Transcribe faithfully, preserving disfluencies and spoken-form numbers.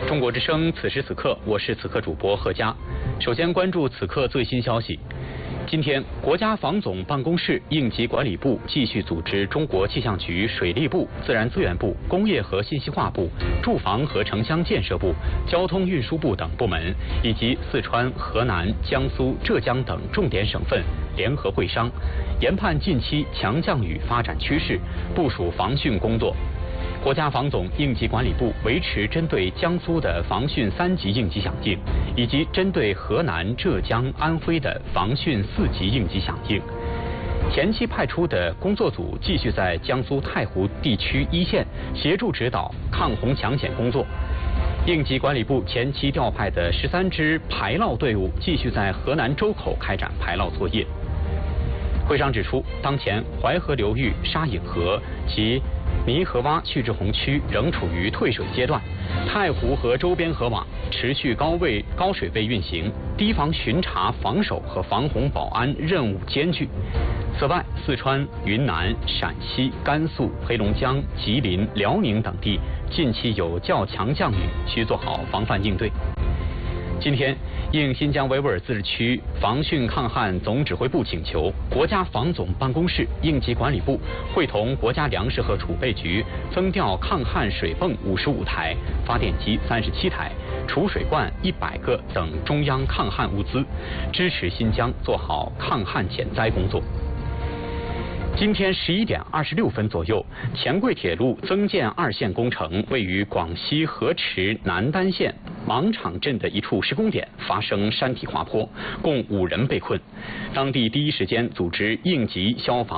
中国之声，此时此刻，我是此刻主播贺佳。首先关注此刻最新消息。今天，国家防总办公室、应急管理部继续组织中国气象局、水利部、自然资源部、工业和信息化部、住房和城乡建设部、交通运输部等部门，以及四川、河南、江苏、浙江等重点省份联合会商，研判近期强降雨发展趋势，部署防汛工作。国家防总、应急管理部维持针对江苏的防汛三级应急响应，以及针对河南、浙江、安徽的防汛四级应急响应。前期派出的工作组继续在江苏太湖地区一线协助指导抗洪抢险工作。应急管理部前期调派的十三支排涝队伍继续在河南周口开展排涝作业。会商指出，当前淮河流域沙引河及泥河洼去滞洪区仍处于退水阶段，太湖和周边河网持续高位高水位运行，堤防巡查、防守和防洪保安任务艰巨。此外，四川、云南、陕西、甘肃、黑龙江、吉林、辽宁等地近期有较强降雨，需做好防范应对。今天，应新疆维吾尔自治区防汛抗旱总指挥部请求，国家防总办公室、应急管理部会同国家粮食和储备局增调抗旱水泵五十五台、发电机三十七台、储水罐一百个等中央抗旱物资，支持新疆做好抗旱减灾工作。今天十一点二十六分左右，黔桂铁路增建二线工程位于广西河池南丹县芒场镇的一处施工点发生山体滑坡，共五人被困。当地第一时间组织应急消防。